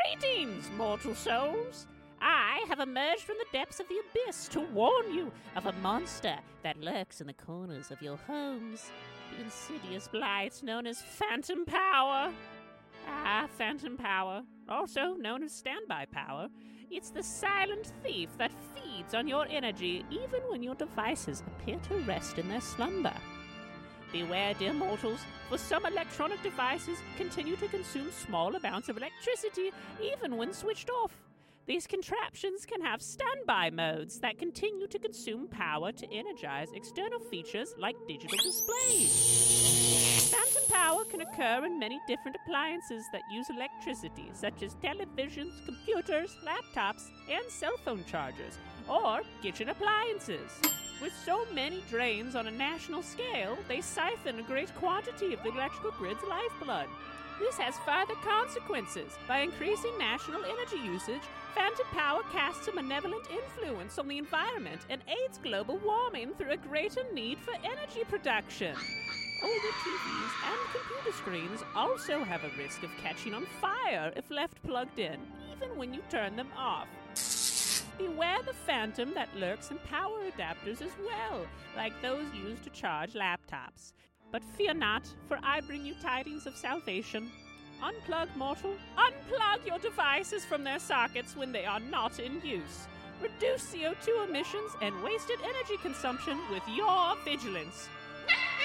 Greetings, mortal souls! I have emerged from the depths of the abyss to warn you of a monster that lurks in the corners of your homes. The insidious blight known as Phantom Power. Phantom Power, also known as Standby Power. It's the silent thief that feeds on your energy even when your devices appear to rest in their slumber. Beware, dear mortals, for some electronic devices continue to consume small amounts of electricity even when switched off. These contraptions can have standby modes that continue to consume power to energize external features like digital displays. Phantom power can occur in many different appliances that use electricity, such as televisions, computers, laptops, and cell phone chargers, or kitchen appliances. With so many drains on a national scale, they siphon a great quantity of the electrical grid's lifeblood. This has further consequences. By increasing national energy usage, phantom power casts a malevolent influence on the environment and aids global warming through a greater need for energy production. Older TVs and computer screens also have a risk of catching on fire if left plugged in, even when you turn them off. Beware the phantom that lurks in power adapters as well, like those used to charge laptops. But fear not, for I bring you tidings of salvation. Unplug, mortal. Unplug your devices from their sockets when they are not in use. Reduce CO2 emissions and wasted energy consumption with your vigilance.